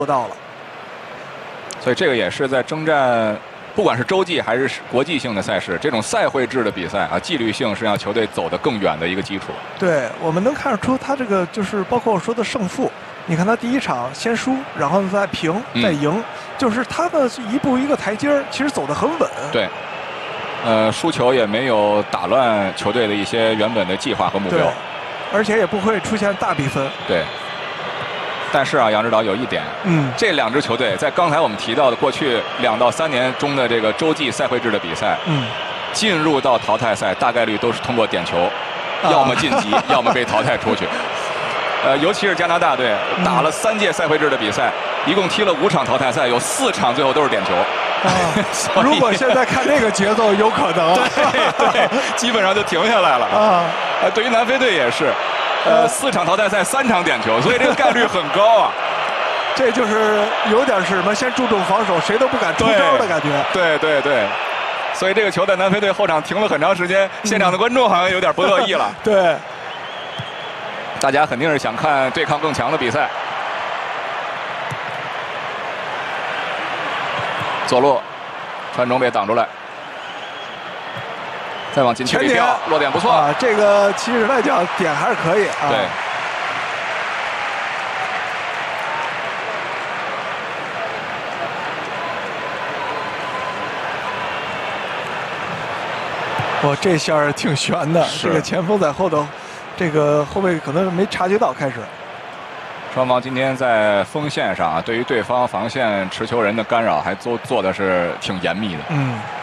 做到了。 所以这个也是在征战，不管是洲际还是国际性的赛事，这种赛会制的比赛啊，纪律性是让球队走得更远的一个基础。 对，我们能看出他这个就是包括我说的胜负。你看他第一场先输，然后再平，再赢，就是他的一步一个台阶儿，其实走得很稳。 对，输球也没有打乱球队的一些原本的计划和目标， 而且也不会出现大比分。 对。但是啊，杨指导有一点，这两支球队在刚才我们提到的过去2到3年中的这个洲际赛会制的比赛，进入到淘汰赛大概率都是通过点球，要么晋级，要么被淘汰出去。尤其是加拿大队打了3届赛会制的比赛，一共踢了5场淘汰赛，有4场最后都是点球。 如果现在看这个节奏，有可能。 对，基本上就停下来了。对于南非队也是。4场淘汰赛3场点球，所以这个概率很高啊。 这就是有点是什么，先注重防守，谁都不敢出招的感觉。 对，所以这个球在南非队后场停了很长时间，现场的观众好像有点不乐意了。 对， 大家肯定是想看对抗更强的比赛。左路传中被挡出来。再往禁区里掉，落点不错啊！这个其实来讲点还是可以啊。 对。 哇，这下挺悬的。这个前锋在后头，这个后卫可能没察觉到开始。 双方今天在锋线上啊，对于对方防线持球人的干扰还做的是挺严密的。